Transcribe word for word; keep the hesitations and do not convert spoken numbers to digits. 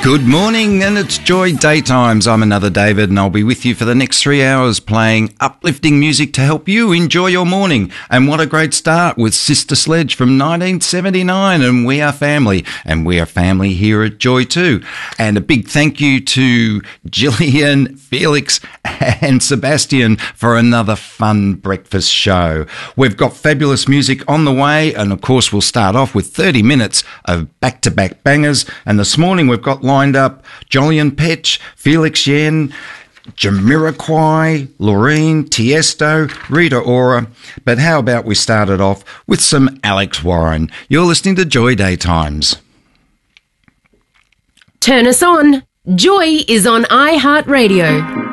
Good morning, and it's Joy Daytimes. I'm another David, and I'll be with you for the next three hours playing uplifting music to help you enjoy your morning. And what a great start with Sister Sledge from nineteen seventy-nine, and We Are Family. And we are family here at Joy too. And a big thank you to Gillian, Felix and Sebastian for another fun breakfast show. We've got fabulous music on the way, and of course we'll start off with thirty minutes of back-to-back bangers. And this morning we've got lined up Jolyon Petch, Felix Yen, Jamiroquai, Loreen, Tiesto, Rita Ora. But how about we start it off with some Alex Warren? You're listening to Joy Daytimes. Turn us on. Joy is on iHeartRadio.